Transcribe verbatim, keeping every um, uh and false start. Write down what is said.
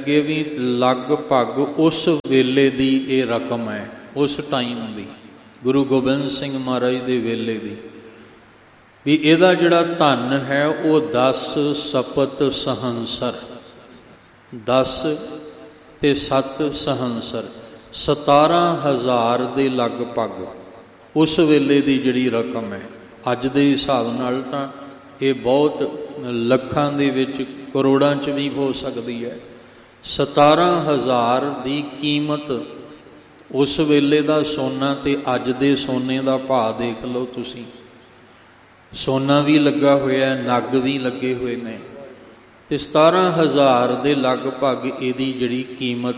ਅੱਗੇ ਵੀ ਲਗਭਗ ਉਸ ਵੇਲੇ ਦੀ ਇਹ ਰਕਮ ਹੈ, ਉਸ ਟਾਈਮ ਦੀ, ਗੁਰੂ ਗੋਬਿੰਦ ਸਿੰਘ ਮਹਾਰਾਜ ਦੇ ਵੇਲੇ ਦੀ, ਵੀ ਇਹਦਾ ਜਿਹੜਾ ਧਨ ਹੈ ਉਹ ਦਸ ਸਪਤ ਸਹੰਸਰ, ਦਸ ਤੇ ਸੱਤ ਸਹੰਸਰ, ਸਤਾਰਾਂ ਹਜ਼ਾਰ ਦੇ ਲਗਭਗ ਉਸ ਵੇਲੇ ਦੀ ਜਿਹੜੀ ਰਕਮ ਹੈ। ਅੱਜ ਦੇ ਹਿਸਾਬ ਨਾਲ ਤਾਂ ਇਹ ਬਹੁਤ ਲੱਖਾਂ ਦੇ ਵਿੱਚ, ਕਰੋੜਾਂ 'ਚ ਵੀ ਹੋ ਸਕਦੀ ਹੈ। ਸਤਾਰਾਂ ਹਜ਼ਾਰ ਦੀ ਕੀਮਤ ਉਸ ਵੇਲੇ ਦਾ ਸੋਨਾ, ਤੇ ਅੱਜ ਦੇ ਸੋਨੇ ਦਾ ਭਾਅ ਦੇਖ ਲਓ ਤੁਸੀਂ। ਸੋਨਾ ਵੀ ਲੱਗਾ ਹੋਇਆ, ਨਗ ਵੀ ਲੱਗੇ ਹੋਏ ਨੇ, ਤੇ ਸਤਾਰਾਂ ਹਜ਼ਾਰ ਦੇ ਲਗਭਗ ਇਹਦੀ ਜਿਹੜੀ ਕੀਮਤ